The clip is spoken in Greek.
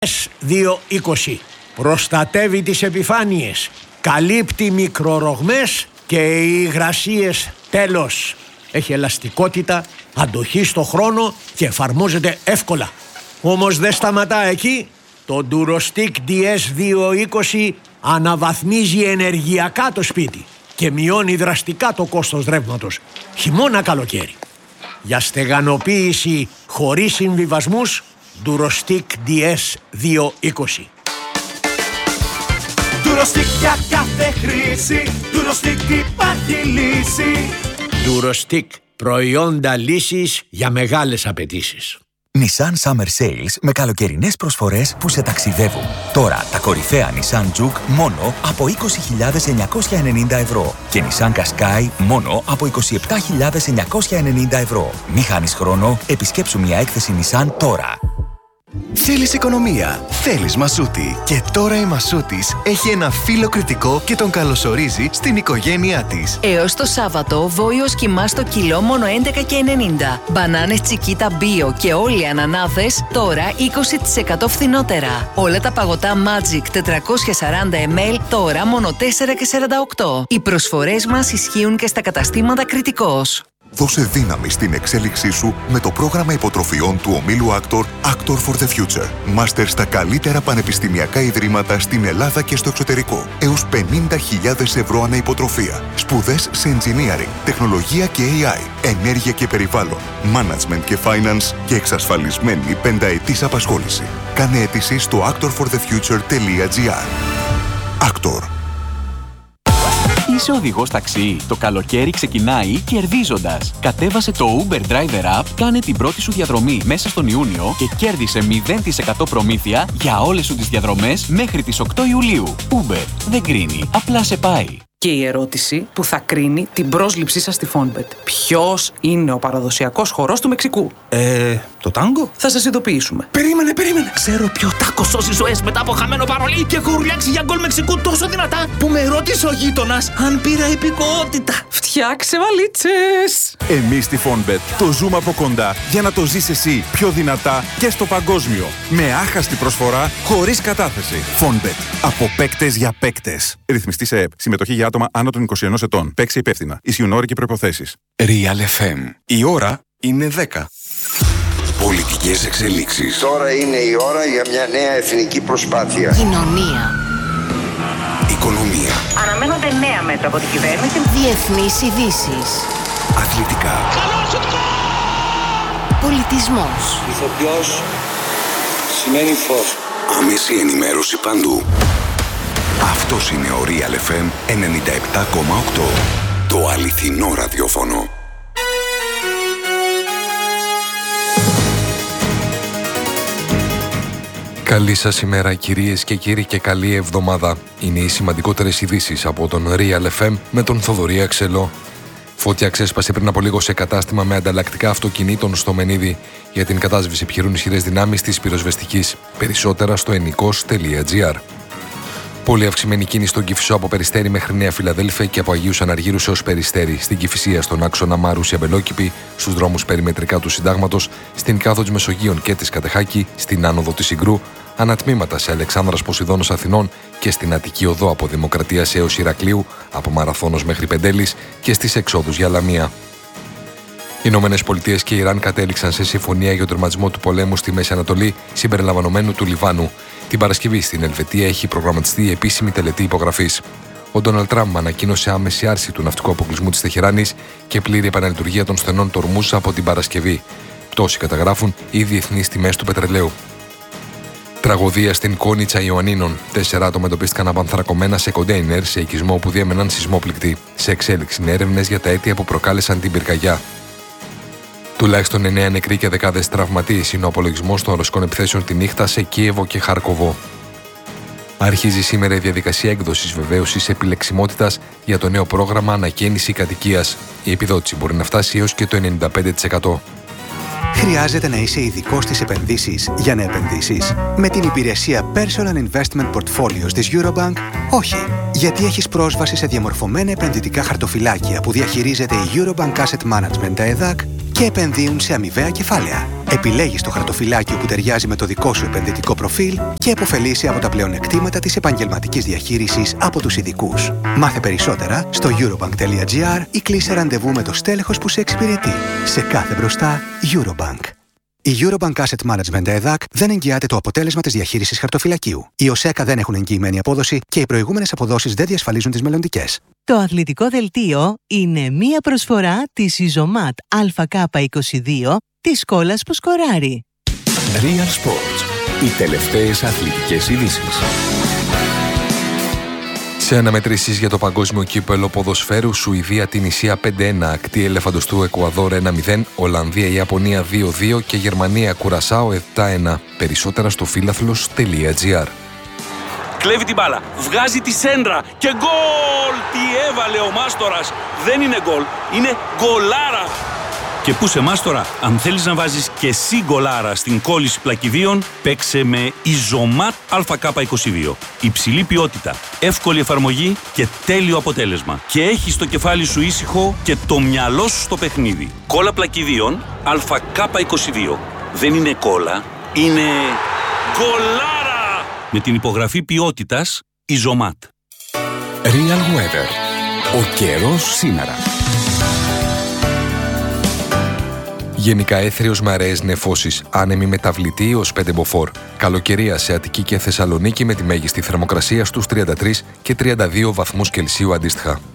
S220. Προστατεύει τις επιφάνειες, καλύπτει μικρορογμές και υγρασίες. Τέλος, έχει ελαστικότητα, αντοχή στο χρόνο και εφαρμόζεται εύκολα. Όμως δεν σταματά εκεί. Το Durostick DS220 αναβαθμίζει ενεργειακά το σπίτι και μειώνει δραστικά το κόστος ρεύματος, χειμώνα καλοκαίρι. Για στεγανοποίηση χωρίς συμβιβασμούς, Durostick DS220. Durostick για κάθε χρήση, Durostick υπάρχει λύση. Durostick, προϊόντα λύσης για μεγάλες απαιτήσεις. Nissan Summer Sales με καλοκαιρινές προσφορές που σε ταξιδεύουν. Τώρα τα κορυφαία Nissan Juke μόνο από 20.990 ευρώ και Nissan Qashqai μόνο από 27.990 ευρώ. Μη χάνεις χρόνο, επισκέψου μια έκθεση Nissan τώρα. Θέλεις οικονομία, θέλεις Μασούτη. Και τώρα η Μασούτης έχει ένα φύλλο κριτικό και τον καλωσορίζει στην οικογένειά της. Έως το Σάββατο, βόηος κιμά στο κιλό μόνο 11,90. Μπανάνες Τσικίτα Bio και όλοι οι ανανάδες τώρα 20% φθηνότερα. Όλα τα παγωτά Magic 440 ml τώρα μόνο 4,48. Οι προσφορές μας ισχύουν και στα καταστήματα Κριτικός. Δώσε δύναμη στην εξέλιξή σου με το πρόγραμμα υποτροφιών του ομίλου Actor for the Future. Μάστερ στα καλύτερα πανεπιστημιακά ιδρύματα στην Ελλάδα και στο εξωτερικό. Έως 50.000 ευρώ ανά υποτροφία. Σπουδές σε engineering, τεχνολογία και AI, ενέργεια και περιβάλλον, management και finance και εξασφαλισμένη πενταετής απασχόληση. Κάνε αίτηση στο actorforthefuture.gr. Actor. Είσαι οδηγός ταξί. Το καλοκαίρι ξεκινάει κερδίζοντας. Κατέβασε το Uber Driver App, κάνε την πρώτη σου διαδρομή μέσα στον Ιούνιο και κέρδισε 0% προμήθεια για όλες σου τις διαδρομές μέχρι τις 8 Ιουλίου. Uber δεν κρίνει, απλά σε πάει. Και η ερώτηση που θα κρίνει την πρόσληψή σας στη Fonbet. Ποιος είναι ο παραδοσιακός χορός του Μεξικού? Το τάγκο? Θα σας ειδοποιήσουμε. Περίμενε. Ξέρω ποιο τάκο σώζει ζωές μετά από χαμένο παρολί και έχω ουρλιάξει για γκολ Μεξικού τόσο δυνατά Που με ρώτησε ο γείτονας αν πήρα υπηκότητα. Φτιάξε βαλίτσες! Εμείς στη Fonbet το ζούμε από κοντά για να το ζεις εσύ πιο δυνατά και στο παγκόσμιο. Με άχαστη προσφορά, χωρίς κατάθεση. Fonbet. Από παίκτες για παίκτες. Ρυθμιστή σε ΕΠ. Συμμετοχή για άτομα άνω των 21 ετών. Παίξε υπεύθυνα. Ισχύουν όροι και προϋποθέσεις. Real FM. Η ώρα είναι 10. Πολιτικές εξελίξεις. Τώρα είναι η ώρα για μια νέα εθνική προσπάθεια. Κοινωνία. Οικονομία. Αναμένονται νέα μέτρα από την κυβέρνηση. Διεθνείς ειδήσεις. Αθλητικά. Πολιτισμός. Ηθοποιός σημαίνει φως. Άμεση ενημέρωση παντού. Αυτός είναι ο Real FM 97,8. Το αληθινό ραδιόφωνο. Καλή σας ημέρα κυρίες και κύριοι και καλή εβδομάδα. Είναι οι σημαντικότερες ειδήσεις από τον Real FM με τον Θοδωρή Αξελό. Φωτιά ξέσπασε πριν από λίγο σε κατάστημα με ανταλλακτικά αυτοκινήτων στο Μενίδη. Για την κατάσβεση επιχειρούν ισχυρές δυνάμεις της πυροσβεστικής. Περισσότερα στο ενικός.gr. Πολύ αυξημένη κίνηση στον Κηφισό από Περιστέρι μέχρι Νέα Φιλαδέλφια και από Αγίους Αναργύρους έως Περιστέρι. Στην Κηφισία, στον άξονα Μαρούσια Μπελόκηπη, στους δρόμους περιμετρικά του Συντάγματος, στην κάδο της Μεσογείων και της Κατεχάκη, στην άνοδο της Ιγρού, ανατμήματα σε Αλεξάνδρας Ποσειδώνος Αθηνών και στην Αττική Οδό από Δημοκρατίας έως Ηρακλείου, από Μαραθώνος μέχρι Πεντέλης και στις εξόδους για Λαμία. Οι Ηνωμένες Πολιτείες και η Ιράν κατέληξαν σε συμφωνία για τον τερματισμό του πολέμου στη Μέση Ανατολή, συμπεριλαμβανομένου του Λιβάνου. Την Παρασκευή στην Ελβετία έχει προγραμματιστεί η επίσημη τελετή υπογραφής. Ο Ντόναλντ Τραμπ ανακοίνωσε άμεση άρση του ναυτικού αποκλεισμού της Τεχεράνης και πλήρη επαναλειτουργία των στενών του Ορμούζ από την Παρασκευή. Πτώση καταγράφουν οι διεθνείς τιμές του πετρελαίου. Τραγωδία στην Κόνιτσα Ιωαννίνων. 4 άτομα εντοπίστηκαν απανθρακωμένα σε κοντέινερ σε οικισμό που διέμεναν σεισμόπληκτοι. Σε εξέλιξη είναι έρευνες για τα αίτια που προκάλεσαν την πυρκαγιά. Τουλάχιστον 9 νεκροί και δεκάδες τραυματίες είναι ο απολογισμός των ρωσικών επιθέσεων τη νύχτα σε Κίεβο και Χαρκοβό. Αρχίζει σήμερα η διαδικασία έκδοσης βεβαίωσης επιλεξιμότητας για το νέο πρόγραμμα ανακαίνιση κατοικίας. Η επιδότηση μπορεί να φτάσει έως και το 95%. Χρειάζεται να είσαι ειδικός στις επενδύσεις για να επενδύσεις? Με την υπηρεσία Personal Investment Portfolios της Eurobank, όχι. Γιατί έχεις πρόσβαση σε διαμορφωμένα επενδυτικά χαρτοφυλάκια που διαχειρίζεται η Eurobank Asset Management ΕΔΑΚ και επενδύουν σε αμοιβαία κεφάλαια. Επιλέγεις το χαρτοφυλάκιο που ταιριάζει με το δικό σου επενδυτικό προφίλ και επωφελείσαι από τα πλεονεκτήματα της επαγγελματικής διαχείρισης από τους ειδικούς. Μάθε περισσότερα στο eurobank.gr ή κλείσε ραντεβού με το στέλεχος που σε εξυπηρετεί. Σε κάθε μπροστά, Eurobank. Η Eurobank Asset Management EDAC δεν εγγυάται το αποτέλεσμα της διαχείρισης χαρτοφυλακίου. Οι ΟΣΕΚΑ δεν έχουν εγγυημένη απόδοση και οι προηγούμενες αποδόσεις δεν διασφαλίζουν τις μελλοντικές. Το αθλητικό δελτίο είναι μία προσφορά της Isomat ΑΚ22 της κόλλας που σκοράρει. Real Sports. Οι τελευταίες αθλητικές ειδήσεις. Σε αναμετρήσεις για το παγκόσμιο κύπελλο ποδοσφαίρου, Σουηδία την Ισία 5-1, ακτή Ελεφαντοστού Εκουαδόρ 1-0, Ολλανδία Ιαπωνία 2-2 και Γερμανία Κουρασάο 7-1. Περισσότερα στο φίλαθλος.gr. Κλέβει την μπάλα, βγάζει τη σέντρα και γκολ! Τι έβαλε ο Μάστορας! Δεν είναι γκολ, είναι γκολάρα! Και πού σε Μάστορα, αν θέλεις να βάζεις και εσύ γκολάρα στην κόλληση πλακιδίων, παίξε με Isomat ΑΚ22. Υψηλή ποιότητα, εύκολη εφαρμογή και τέλειο αποτέλεσμα. Και έχεις το κεφάλι σου ήσυχο και το μυαλό σου στο παιχνίδι. Κόλλα πλακιδίων ΑΚ22. Δεν είναι κόλλα, είναι γκολάρα! Με την υπογραφή ποιότητας Isomat. Real Weather. Ο καιρός σήμερα. Γενικά έθριος με αραιές νεφώσεις, άνεμη μεταβλητή ως 5 μποφόρ. Καλοκαιρία σε Αττική και Θεσσαλονίκη με τη μέγιστη θερμοκρασία στους 33 και 32 βαθμούς Κελσίου αντίστοιχα.